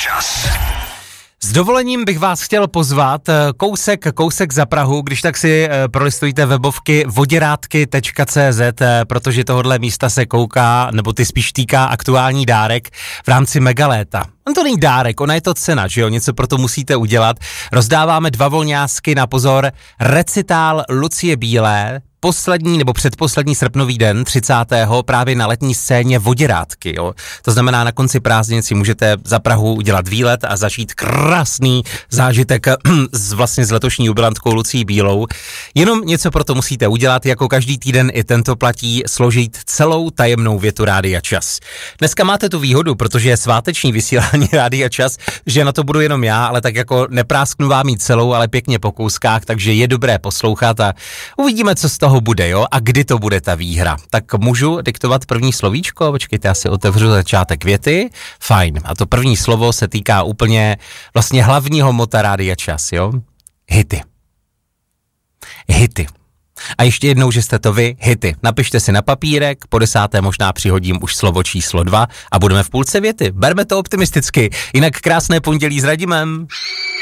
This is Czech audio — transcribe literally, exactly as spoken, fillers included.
Čas. S dovolením bych vás chtěl pozvat kousek, kousek za Prahu, když tak si prolistujte webovky voděrádky tečka cé zet, protože tohodle místa se kouká, nebo ty spíš týká aktuální dárek v rámci megaléta. On to není dárek, ona je to cena, že jo, něco pro to musíte udělat. Rozdáváme dva volňásky na pozor, recitál Lucie Bílé, poslední nebo předposlední srpnový den, třicátého právě na letní scéně Voděrádky, jo. To znamená, na konci prázdnin si můžete za Prahu udělat výlet a zažít krásný zážitek s vlastně s letošní jubilantkou Lucí Bílou. Jenom něco pro to musíte udělat, jako každý týden i tento platí, složit celou tajemnou větu Rádia Čas. Dneska máte tu výhodu, protože je sváteční vysílání Rádia Čas, že na to budu jenom já, ale tak jako neprásknu vám jí celou, ale pěkně po kouskách, takže je dobré poslouchat a uvidíme, co z toho bude, jo? A kdy to bude ta výhra? Tak můžu diktovat první slovíčko? Počkejte, já si otevřu začátek věty. Fajn. A to první slovo se týká úplně vlastně hlavního mota Rádia Čas, jo? Hity. Hity. A ještě jednou, že jste to vy, hity. Napište si na papírek, po desáté možná přihodím už slovo číslo dva a budeme v půlce věty. Berme to optimisticky. Jinak krásné pondělí s Radimem.